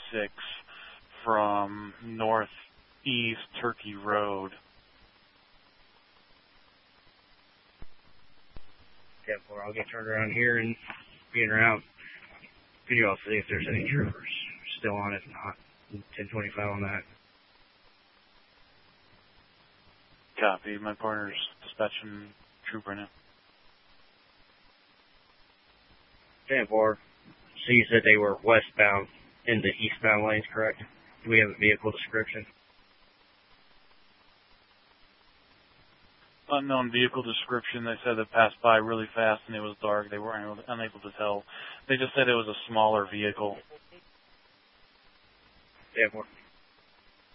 6 from northeast Turkey Road. 10-4, I'll get turned around here and be en route. Could you all see if there's any troopers still on it? If not, 1025 on that. Copy. My partner's dispatching trooper now. 10-4. So you said they were westbound in the eastbound lanes, correct? Do we have a vehicle description? Unknown vehicle description. They said it passed by really fast and it was dark. They were unable to tell. They just said it was a smaller vehicle. 10-4.